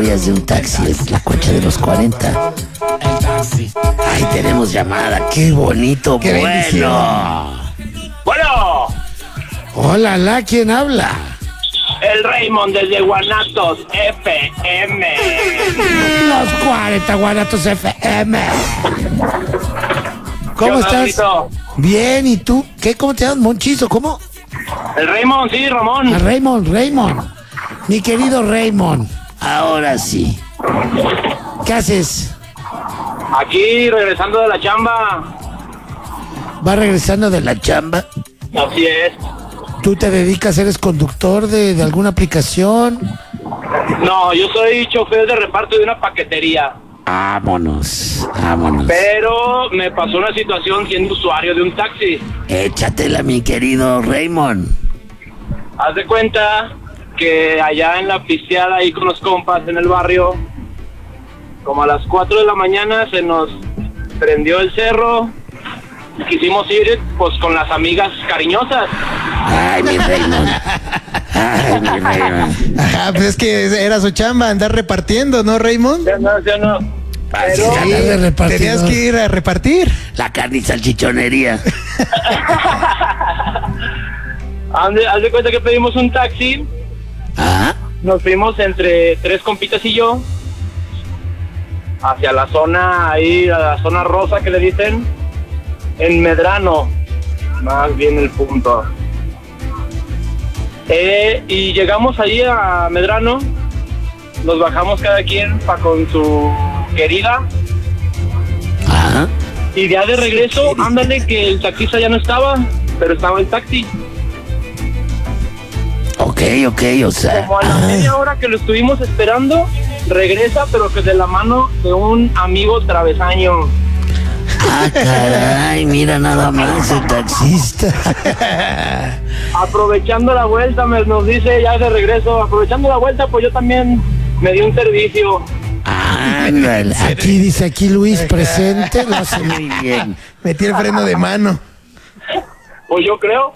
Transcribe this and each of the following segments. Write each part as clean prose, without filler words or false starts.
historias de un taxi, es la concha de los 40. Ahí tenemos llamada, qué bonito, Qué bendición. Bueno, Hola, ¿quién habla? el Raymond desde Guanatos FM. Los 40 Guanatos FM. ¿Cómo ¿Qué onda, estás? Rito? Bien, ¿y tú? ¿Qué? ¿Cómo te llamas? Monchizo, ¿cómo? El Raymond, sí, Ramón. Raymond. Mi querido Raymond. Ahora sí. ¿Qué haces? Aquí regresando de la chamba. ¿Vas regresando de la chamba? Así es. ¿Tú te dedicas, eres conductor de alguna aplicación? No, yo soy chofer de reparto de una paquetería. Vámonos. Pero me pasó una situación siendo usuario de un taxi. Échatela, mi querido Raymond. Haz de cuenta que allá en la pisteada ahí con los compas en el barrio, como a las 4 de la mañana se nos prendió el cerro. Quisimos ir pues con las amigas cariñosas. Ay, mi Raymond. Ajá, pues es que era su chamba, andar repartiendo, ¿no, Raymond? Ya no. Así Pero es, de repartidor. Tenías que ir a repartir. La carne y salchichonería. haz de cuenta que pedimos un taxi. ¿Ah? Nos fuimos entre tres compitas y yo hacia la zona ahí, a la zona rosa que le dicen, en Medrano, más bien el punto. Y llegamos ahí a Medrano, nos bajamos cada quien con su querida. ¿Ah? Y ya de regreso, ándale que el taxista ya no estaba, pero estaba el taxi. Ok, o sea. Como a la media hora que lo estuvimos esperando, regresa, pero que de la mano de un amigo travesaño. Ah, caray, mira nada más el taxista. Aprovechando la vuelta, nos dice ya de regreso, aprovechando la vuelta, pues yo también me di un servicio. Ándale, aquí dice Luis presente, lo hace muy bien. Metí el freno de mano. Pues yo creo.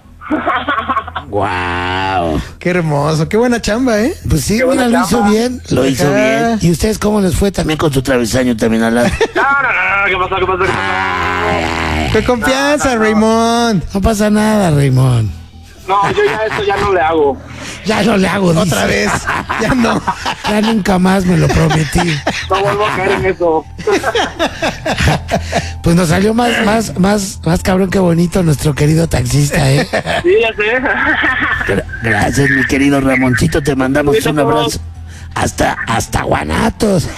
Wow. Qué hermoso, qué buena chamba, ¿eh? Pues sí, Qué mira, buena lo hizo chamba. bien. Lo hizo Ajá. bien. ¿Y ustedes cómo les fue también con su travesaño también al lado? No, ¿qué pasó? Qué confianza, Raymond. No pasa nada, Raymond. No, yo ya eso ya no le hago. Ya no le hago, dice. Otra vez, ya no. Ya nunca más me lo prometí. No vuelvo a caer en eso. Pues nos salió más cabrón que bonito nuestro querido taxista, ¿eh? Sí, ya sé. Gracias, mi querido Ramoncito, te mandamos un abrazo. Hasta Guanatos.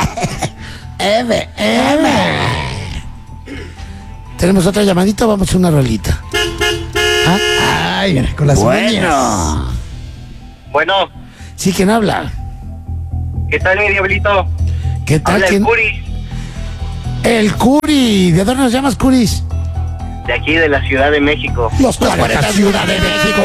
Tenemos otra llamadita, vamos a una rolita. Ay, mira, con las uñas. Bueno. Bueno, Sí, ¿quién habla? ¿qué tal, mi diablito? ¿Qué tal? Habla el ¿Quién? Curi, El Curi. ¿De dónde nos llamas, Curis? de aquí de la Ciudad de México. Los 40 Ciudad de México.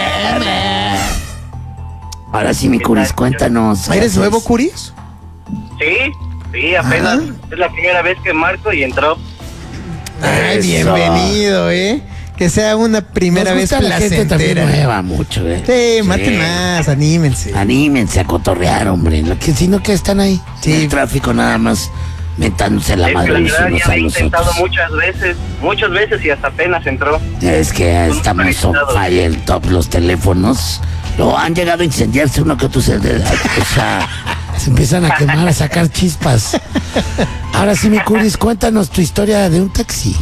Ahora sí, mi Curis, cuéntanos. ¿Eres nuevo, Curis? Sí, apenas. Ah. Es la primera vez que marco y entró. Ay, Eso. bienvenido, ¿eh? Que sea una primera Nos vez gusta la gente también placentera. nueva mucho, ¿eh? Sí, maten más, anímense. Anímense a cotorrear, hombre. Lo que, si no, que están ahí. Sí. En el tráfico nada más mentándose la Es que madre la los verdad unos ya a lo he los intentado otros. muchas veces y hasta apenas entró. Es que estamos on fire, top los teléfonos. Lo han llegado a incendiarse uno que otro. O sea, se empiezan a quemar, a sacar chispas. Ahora sí, mi Curis, cuéntanos tu historia de un taxi.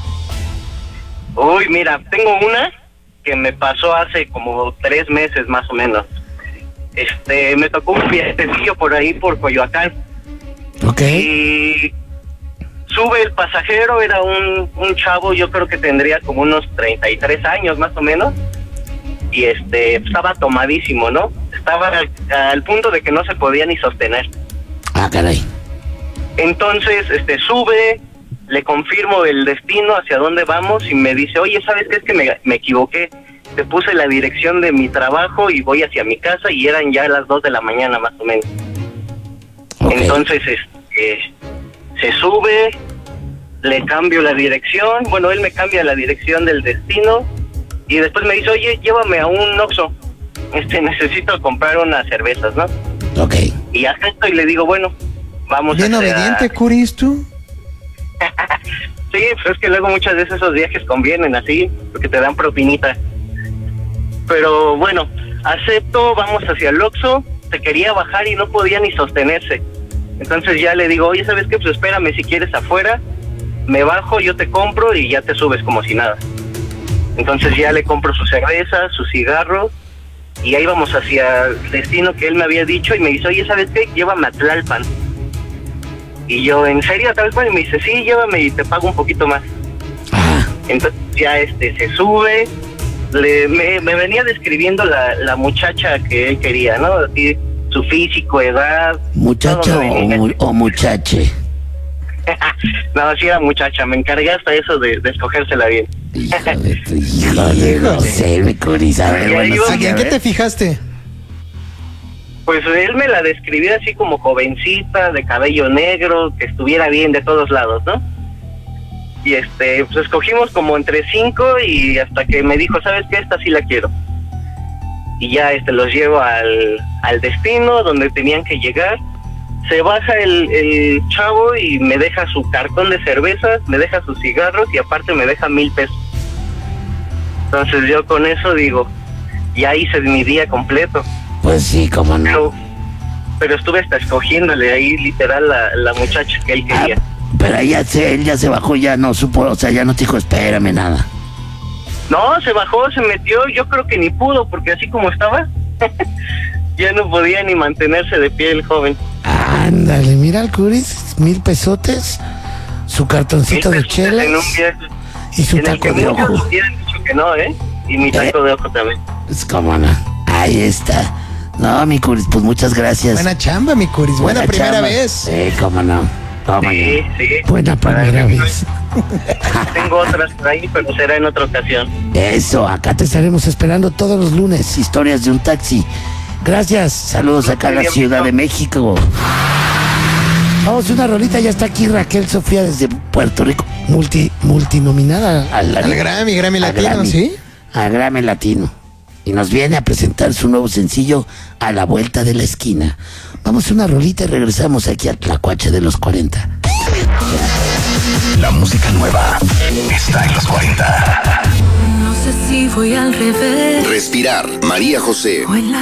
Uy, mira, tengo una que me pasó hace como 3 meses más o menos. Me tocó un viajecillo por ahí por Coyoacán. Ok. Y sube el pasajero, era un chavo, yo creo que tendría como unos 33 años más o menos. Y estaba tomadísimo, ¿no? Estaba al punto de que no se podía ni sostener. Ah, caray. Entonces, sube, le confirmo el destino, hacia dónde vamos, y me dice, oye, ¿sabes qué? Es que me equivoqué. Te puse la dirección de mi trabajo y voy hacia mi casa, y eran ya las 2 de la mañana más o menos. Ok. Entonces, se sube, le cambio la dirección, bueno, él me cambia la dirección del destino, y después me dice, oye, llévame a un Oxxo, necesito comprar unas cervezas, ¿no? Ok. Y acepto y le digo, bueno, vamos Bien a... obediente, Curis, tú. Sí, pues es que luego muchas veces esos viajes convienen así, porque te dan propinita. Pero bueno, acepto, vamos hacia el Oxxo, se quería bajar y no podía ni sostenerse. Entonces ya le digo, oye, ¿sabes qué? Pues espérame si quieres afuera, me bajo, yo te compro y ya te subes como si nada. Entonces ya le compro su cerveza, su cigarro, y ahí vamos hacia el destino que él me había dicho y me dice, oye, ¿sabes qué? Llévame a Tlalpan. Y yo, ¿en serio Tlalpan? Y me dice, sí, llévame y te pago un poquito más. Entonces ya se sube, me venía describiendo la muchacha que él quería, ¿no? Así, su físico, edad. ¿Muchacha o muchache? No, sí era muchacha, me encargué hasta eso de escogérsela bien. Híjole, no sé, mi Curis. A ver, bueno, sí, ¿En qué te fijaste? Pues él me la describió así como jovencita, de cabello negro, que estuviera bien de todos lados, ¿no? Y pues escogimos como entre 5 y hasta que me dijo, ¿sabes qué? Esta sí la quiero. Y ya los llevo al destino donde tenían que llegar. Se baja el chavo y me deja su cartón de cervezas, me deja sus cigarros y aparte me deja 1,000 pesos. Entonces yo con eso digo, ya hice mi día completo. Pues sí, cómo no. Pero estuve hasta escogiéndole ahí literal la muchacha que él quería. Pero él ya se bajó, ya no supo, o sea, ya no te dijo, espérame, nada. No, se bajó, se metió, yo creo que ni pudo, porque así como estaba, ya no podía ni mantenerse de pie el joven. Ándale, mira al Curis, 1,000 pesotes, su cartoncito de chelas y su taco de ojo. Muchos hubieran dicho que no, y mi taco de ojo también. Pues cómo no, ahí está. No, mi Curis, pues muchas gracias. Buena chamba, mi Curis, buena primera chamba. vez. Sí, cómo no. Sí, sí. Buena primera vez. Tengo otras por ahí, pero será en otra ocasión. Eso, acá te estaremos esperando todos los lunes. Historias de un taxi. Gracias, saludos acá a la Ciudad de México. Vamos a una rolita, ya está aquí Raquel Sofía desde Puerto Rico. Multinominada al Grammy Latino, ¿sí? Al Grammy Latino. Y nos viene a presentar su nuevo sencillo A la Vuelta de la Esquina. Vamos a una rolita y regresamos aquí a Tlacuache de los 40. La música nueva está en los 40. No sé si voy al revés Respirar, María José. o en la